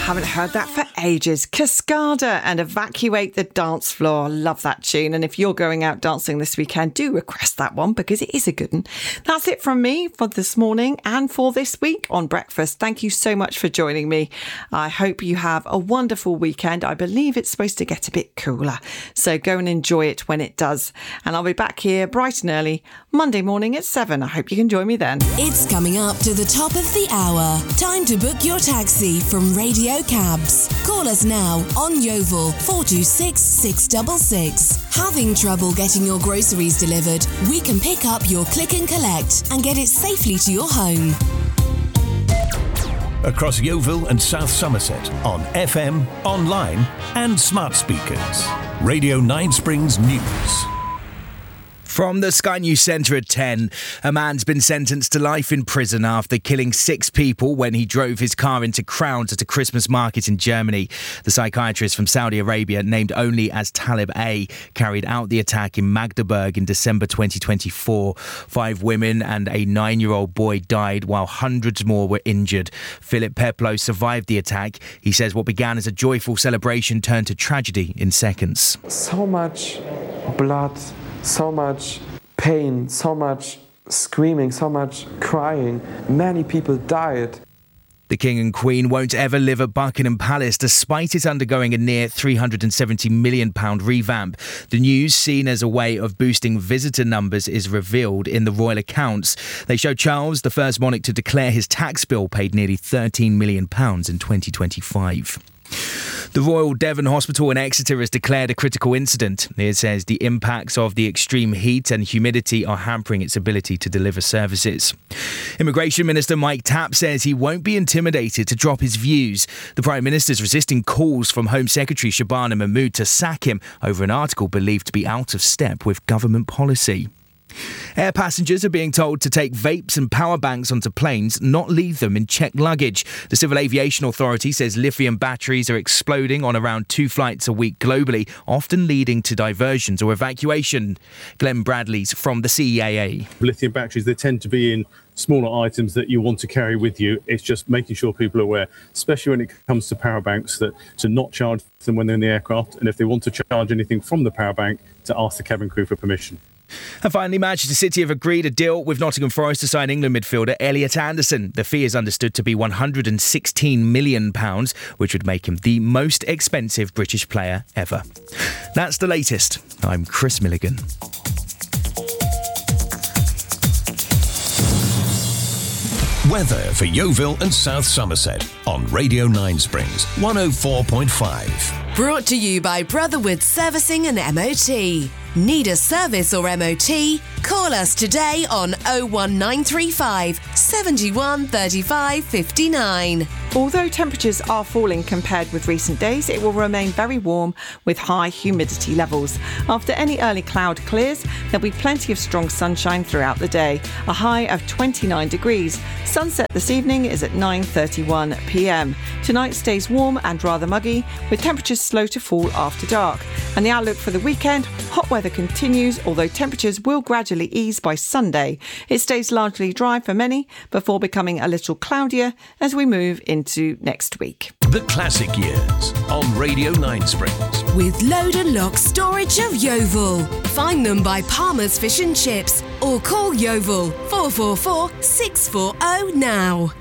haven't heard that for ages. Cascada and Evacuate the Dance Floor. Love that tune. And if you're going out dancing this weekend, do request that one because it is a good one. That's it from me for this morning and for this week on Breakfast. Thank you so much for joining me. I hope you have a wonderful weekend. I believe it's supposed to get a bit cooler, so go and enjoy it when it does. And I'll be back here bright and early Monday morning at 7. I hope you can join me then. It's coming up to the top of the hour. Time to book your taxi from Radio Cabs. Call us now on Yeovil 426 666. Having trouble getting your groceries delivered? We can pick up your click and collect and get it safely to your home. Across Yeovil and South Somerset on FM, online and smart speakers. Radio 9 Springs News. From the Sky News Centre at 10, a man's been sentenced to life in prison after killing 6 people when he drove his car into crowds at a Christmas market in Germany. The psychiatrist from Saudi Arabia, named only as Talib A, carried out the attack in Magdeburg in December 2024. 5 women and a 9-year-old boy died while hundreds more were injured. Philip Peplow survived the attack. He says what began as a joyful celebration turned to tragedy in seconds. So much blood. So much pain, so much screaming, so much crying. Many people died. The King and Queen won't ever live at Buckingham Palace despite it undergoing a near £370 million revamp. The news, seen as a way of boosting visitor numbers, is revealed in the royal accounts. They show Charles, the first monarch to declare his tax bill, paid nearly £13 million in 2025. The Royal Devon Hospital in Exeter has declared a critical incident. It says the impacts of the extreme heat and humidity are hampering its ability to deliver services. Immigration Minister Mike Tapp says he won't be intimidated to drop his views. The Prime Minister is resisting calls from Home Secretary Shabana Mahmood to sack him over an article believed to be out of step with government policy. Air passengers are being told to take vapes and power banks onto planes, not leave them in checked luggage. The Civil Aviation Authority says lithium batteries are exploding on around 2 flights a week globally, often leading to diversions or evacuation. Glenn Bradley's from the CEAA. Lithium batteries, they tend to be in smaller items that you want to carry with you. It's just making sure people are aware, especially when it comes to power banks, that to not charge them when they're in the aircraft, and if they want to charge anything from the power bank, to ask the cabin crew for permission. And finally, Manchester City have agreed a deal with Nottingham Forest to sign England midfielder Elliot Anderson. The fee is understood to be £116 million, which would make him the most expensive British player ever. That's the latest. I'm Chris Milligan. Weather for Yeovil and South Somerset on Radio 9 Springs 104.5. Brought to you by Brotherwood Servicing and MOT. Need a service or MOT? Call us today on 01935 71 35 59. Although temperatures are falling compared with recent days, it will remain very warm with high humidity levels. After any early cloud clears, there'll be plenty of strong sunshine throughout the day. A high of 29 degrees. Sunset this evening is at 9:31 p.m. Tonight stays warm and rather muggy, with temperatures slow to fall after dark. And the outlook for the weekend, hot weather continues, although temperatures will gradually ease by Sunday. It stays largely dry for many before becoming a little cloudier as we move into next week. The Classic Years on Radio 9 Springs. With Load and Lock Storage of Yeovil. Find them by Palmer's Fish and Chips or call Yeovil 444 640 now.